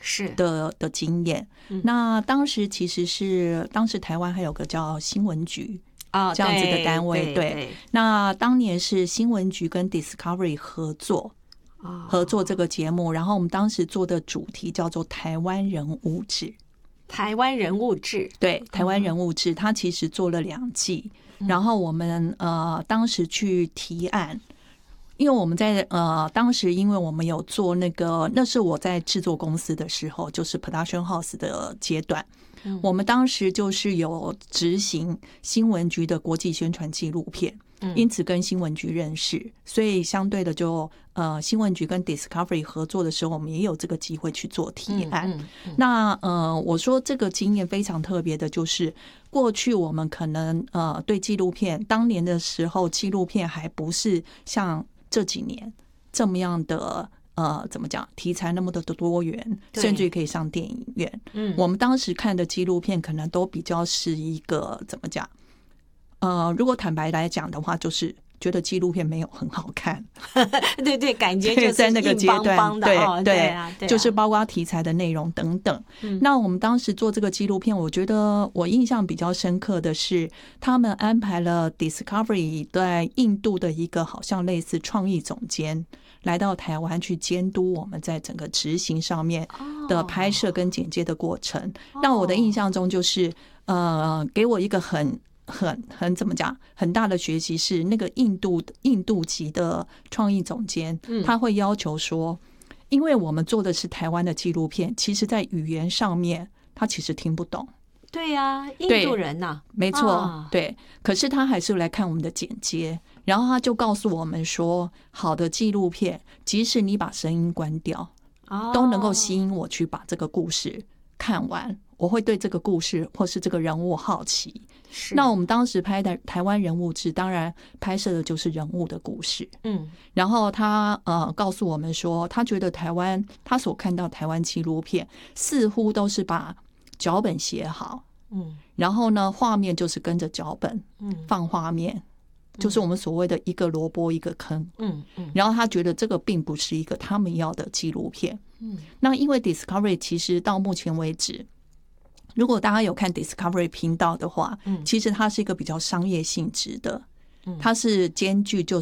是的经验。那当时其实是当时台湾还有个叫新闻局这样子的单位，对。那当年是新闻局跟 Discovery 合作这个节目，然后我们当时做的主题叫做台湾人物志。 台湾人物志， 对，台湾人物志，它其实做了2季，然后我们当时去提案。因为我们在当时，因为我们有做那是我在制作公司的时候，就是 production house 的阶段，我们当时就是有执行新闻局的国际宣传纪录片，因此跟新闻局认识，所以相对的就新闻局跟 Discovery 合作的时候，我们也有这个机会去做提案。那我说这个经验非常特别的，就是过去我们可能对纪录片，当年的时候纪录片还不是像这几年这么样的怎么讲，题材那么的多元，甚至于可以上电影院。我们当时看的纪录片可能都比较是一个怎么讲，如果坦白来讲的话，就是觉得纪录片没有很好看。 对对，感觉就是在那个阶段， 对， 就是包括题材的内容等等。那我们当时做这个纪录片，我觉得我印象比较深刻的是，他们安排了 Discovery 在印度的一个好像类似创意总监来到台湾去监督我们在整个执行上面的拍摄跟剪接的过程。那我的印象中就是给我一个很怎么讲，很大的学习是那个印度籍的创意总监，他会要求说，因为我们做的是台湾的纪录片，其实在语言上面他其实听不懂。 对呀，印度人呐， 没错，对。可是他还是来看我们的剪接，然后他就告诉我们说，好的纪录片，即使你把声音关掉，都能够吸引我去把这个故事看完。我会对这个故事或是这个人物好奇。那我们当时拍的台湾人物志，当然拍摄的就是人物的故事。然后他告诉我们说，他觉得台湾他所看到台湾纪录片似乎都是把脚本写好，然后呢画面就是跟着脚本放画面，就是我们所谓的一个萝卜一个坑。然后他觉得这个并不是一个他们要的纪录片。那因为 Discovery 其实到目前为止，如果大家有看 Discovery 频道的话，其实它是一个比较商业性质的，它是兼具就是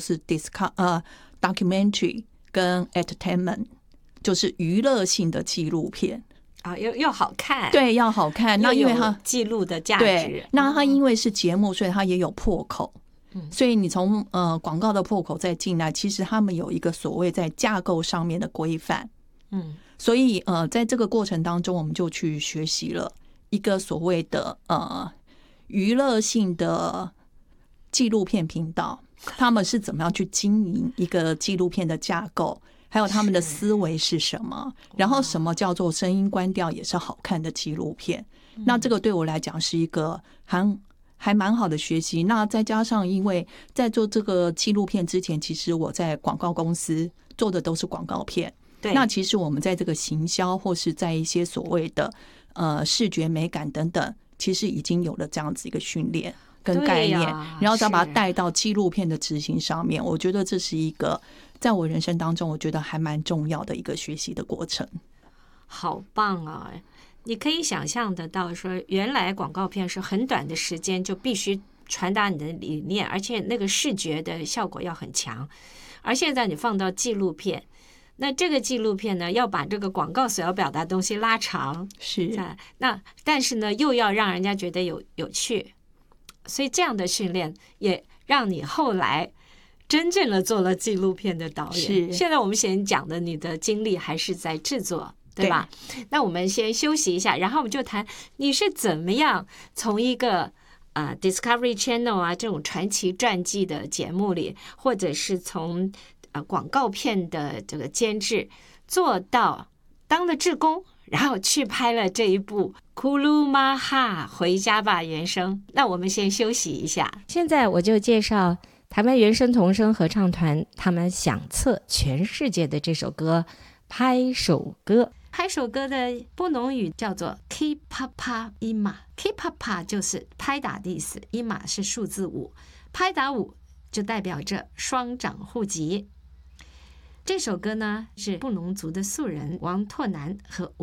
documentary 跟 entertainment， 就是娱乐性的纪录片啊，又好看， 对，要好看。那因为它记录的价值， 对，那它因为是节目，所以它也有破口。所以你从广告的破口再进来，其实他们有一个所谓在架构上面的规范。所以在这个过程当中，我们就去学习了一个所谓的娱乐性的纪录片频道，他们是怎么样去经营一个纪录片的架构，还有他们的思维是什么，然后什么叫做声音关掉也是好看的纪录片。那这个对我来讲是一个还蛮好的学习。那再加上因为在做这个纪录片之前，其实我在广告公司做的都是广告片。那其实我们在这个行销或是在一些所谓的视觉美感等等，其实已经有了这样子一个训练跟概念，然后再把它带到纪录片的执行上面。我觉得这是一个在我人生当中我觉得还蛮重要的一个学习的过程。 好棒啊！你可以想象得到说，原来广告片是很短的时间就必须传达你的理念，而且那个视觉的效果要很强。而现在你放到纪录片，那这个纪录片呢，要把这个广告所要表达的东西拉长， 是那但是呢，又要让人家觉得有趣，所以这样的训练也让你后来真正的做了纪录片的导演。 是， 现在我们先讲的你的经历还是在制作，对吧？那我们先休息一下，然后我们就谈你是怎么样从一个Discovery Channel 啊这种传奇传记的节目里，或者是从广告片的这个监制做到当了志工，然后去拍了这一部库鲁玛哈回家吧原声。那我们先休息一下，现在我就介绍台湾原声童声合唱团他们响彻全世界的这首歌拍手歌。拍手歌的布农语叫做 Kipapa Ima， Kipapa 就是拍打的意思， Ima 是数字5，拍打5就代表着双掌互击。这首歌呢是布农族的素人王拓南和